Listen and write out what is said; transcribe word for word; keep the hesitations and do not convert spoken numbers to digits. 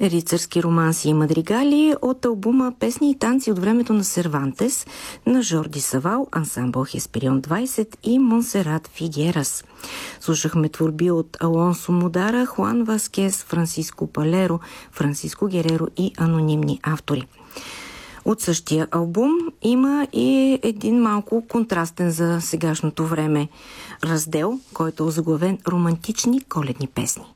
Рицарски романси и мадригали от албума "Песни и танци от времето на Сервантес" на Жорди Савал, ансамбъл Хесперион двайсет и Монсерат Фигерас. Слушахме творби от Алонсо Модара, Хуан Васкес, Франсиско Палеро, Франсиско Гереро и анонимни автори. От същия албум има и един малко контрастен за сегашното време раздел, който е озаглавен "Романтични коледни песни".